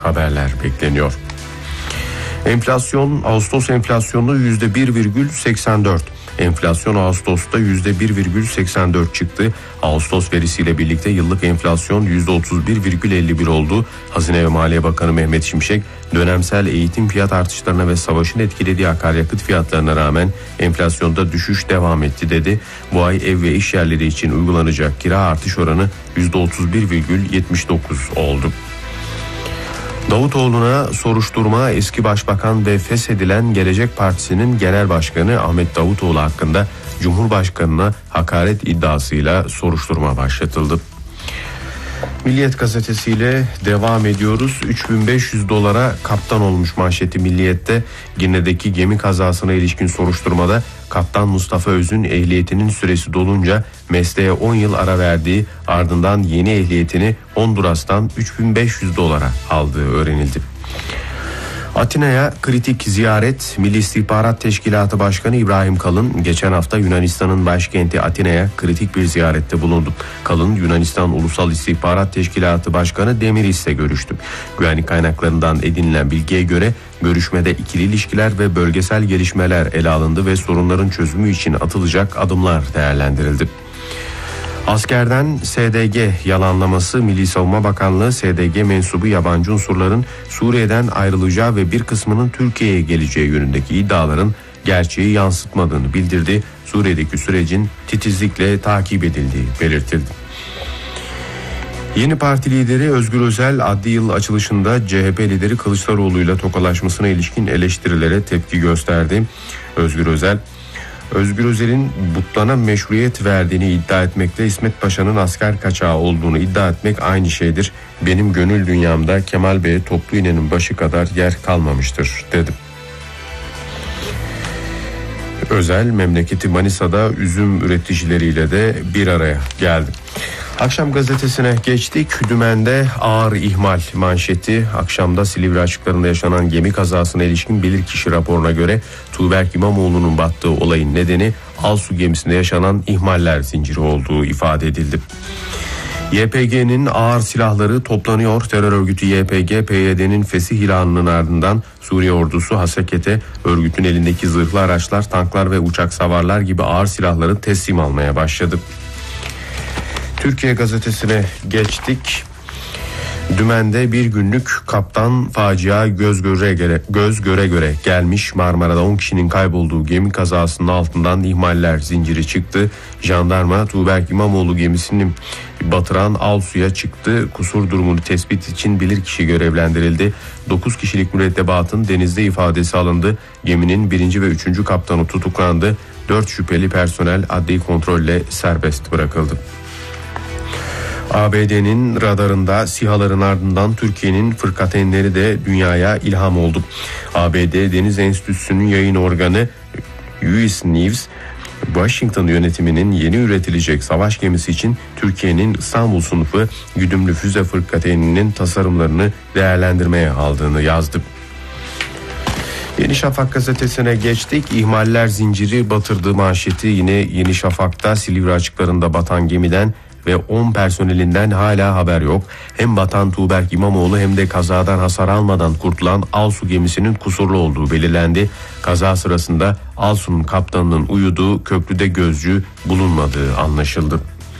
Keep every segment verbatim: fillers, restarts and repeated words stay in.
haberler bekleniyor. Enflasyon, Ağustos enflasyonu yüzde bir virgül seksen dört. Enflasyon Ağustos'ta yüzde bir virgül seksen dört çıktı. Ağustos verisiyle birlikte yıllık enflasyon yüzde otuz bir virgül elli bir oldu. Hazine ve Maliye Bakanı Mehmet Şimşek, dönemsel eğitim fiyat artışlarına ve savaşın etkilediği akaryakıt fiyatlarına rağmen enflasyonda düşüş devam etti dedi. Bu ay ev ve iş yerleri için uygulanacak kira artış oranı yüzde otuz bir virgül yetmiş dokuz oldu. Davutoğlu'na soruşturma eski başbakan ve feshedilen Gelecek Partisi'nin genel başkanı Ahmet Davutoğlu hakkında Cumhurbaşkanı'na hakaret iddiasıyla soruşturma başlatıldı. Milliyet gazetesiyle devam ediyoruz. üç bin beş yüz dolara kaptan olmuş manşeti Milliyet'te. Girne'deki gemi kazasına ilişkin soruşturmada Kaptan Mustafa Öz'ün ehliyetinin süresi dolunca mesleğe on yıl ara verdiği, ardından yeni ehliyetini Honduras'tan üç bin beş yüz dolara aldığı öğrenildi. Atina'ya kritik ziyaret. Milli İstihbarat Teşkilatı Başkanı İbrahim Kalın geçen hafta Yunanistan'ın başkenti Atina'ya kritik bir ziyarette bulundu. Kalın, Yunanistan Ulusal İstihbarat Teşkilatı Başkanı Demiris'le görüştü. Güvenlik kaynaklarından edinilen bilgiye göre görüşmede ikili ilişkiler ve bölgesel gelişmeler ele alındı ve sorunların çözümü için atılacak adımlar değerlendirildi. Askerden S D G yalanlaması. Milli Savunma Bakanlığı S D G mensubu yabancı unsurların Suriye'den ayrılacağı ve bir kısmının Türkiye'ye geleceği yönündeki iddiaların gerçeği yansıtmadığını bildirdi. Suriye'deki sürecin titizlikle takip edildiği belirtildi. Yeni Parti lideri Özgür Özel adli yıl açılışında C H P lideri Kılıçdaroğlu'yla tokalaşmasına ilişkin eleştirilere tepki gösterdi. Özgür Özel, Özgür Özel'in Butlan'a meşruiyet verdiğini iddia etmekle İsmet Paşa'nın asker kaçağı olduğunu iddia etmek aynı şeydir. Benim gönül dünyamda Kemal Bey'e toplu iğnenin başı kadar yer kalmamıştır dedi. Özel memleketi Manisa'da üzüm üreticileriyle de bir araya geldi. Akşam gazetesine geçtik. Dümen'de ağır ihmal manşeti. Akşamda Silivri açıklarında yaşanan gemi kazasına ilişkin bilirkişi raporuna göre Tuğberk İmamoğlu'nun battığı olayın nedeni Alsu gemisinde yaşanan ihmaller zinciri olduğu ifade edildi. Y P G'nin ağır silahları toplanıyor. Terör örgütü Y P G, P Y D'nin fesih ilanının ardından Suriye ordusu Haseket'e örgütün elindeki zırhlı araçlar, tanklar ve uçak savarlar gibi ağır silahları teslim almaya başladı. Türkiye gazetesine geçtik. Dümen'de bir günlük kaptan facia göz göre göre, göz göre göre gelmiş. Marmara'da on kişinin kaybolduğu gemi kazasının altından ihmaller zinciri çıktı. Jandarma Tuğberk İmamoğlu gemisini batıran Alsu'ya çıktı. Kusur durumunu tespit için bilirkişi görevlendirildi. dokuz kişilik mürettebatın denizde ifadesi alındı. Geminin birinci ve üçüncü kaptanı tutuklandı. dört şüpheli personel adli kontrolle serbest bırakıldı. A B D'nin radarında SİHA'ların ardından Türkiye'nin fırkateynleri de dünyaya ilham oldu. A B D Deniz Enstitüsü'nün yayın organı U S News, Washington yönetiminin yeni üretilecek savaş gemisi için Türkiye'nin İstanbul sınıfı güdümlü füze fırkateyninin tasarımlarını değerlendirmeye aldığını yazdı. Yeni Şafak gazetesine geçtik. İhmaller zinciri batırdığı manşeti yine Yeni Şafak'ta. Silivri açıklarında batan gemiden ve on personelinden hala haber yok. Hem batan Tuğberk İmamoğlu hem de kazadan hasar almadan kurtulan Alsu gemisinin kusurlu olduğu belirlendi. Kaza sırasında Alsu'nun kaptanının uyuduğu köprüde gözcü bulunmadığı anlaşıldı.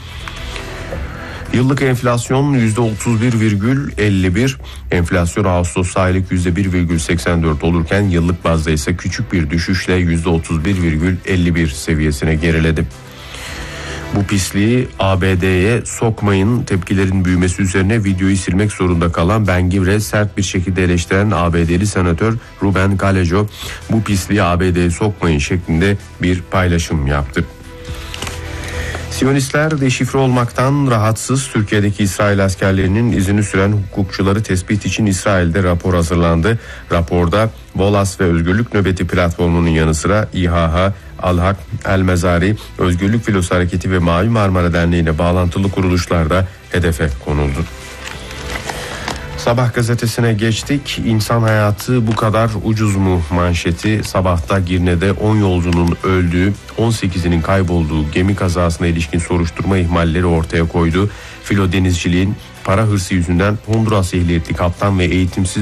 Yıllık enflasyon yüzde otuz bir virgül elli bir. Enflasyon Ağustos aylık yüzde bir virgül seksen dört olurken yıllık bazda ise küçük bir düşüşle yüzde otuz bir virgül elli bir seviyesine geriledi. Bu pisliği A B D'ye sokmayın tepkilerin büyümesi üzerine videoyu silmek zorunda kalan Ben Gvir sert bir şekilde eleştiren A B D'li senatör Ruben Galejo bu pisliği A B D'ye sokmayın şeklinde bir paylaşım yaptı. Siyonistler deşifre olmaktan rahatsız. Türkiye'deki İsrail askerlerinin izini süren hukukçuları tespit için İsrail'de rapor hazırlandı. Raporda Volas ve Özgürlük Nöbeti platformunun yanı sıra İ H H, Al-Hak, El-Mezari, Özgürlük Filosu Hareketi ve Mavi Marmara Derneği ile bağlantılı kuruluşlar da hedefe konuldu. Sabah gazetesine geçtik. İnsan hayatı bu kadar ucuz mu manşeti. Sabahta Girne'de on yolcunun öldüğü, on sekizinin kaybolduğu gemi kazasına ilişkin soruşturma ihmalleri ortaya koydu. Filo denizciliğin Para hırsı yüzünden Honduras ehliyetli kaptan ve eğitimsiz